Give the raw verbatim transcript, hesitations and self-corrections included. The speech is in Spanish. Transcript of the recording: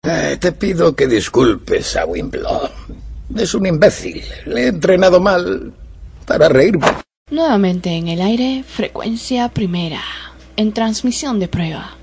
Eh, te pido que disculpes a Wimbledon. Es un imbécil. Le he entrenado mal para reírme. Nuevamente en el aire, frecuencia primera, en transmisión de prueba.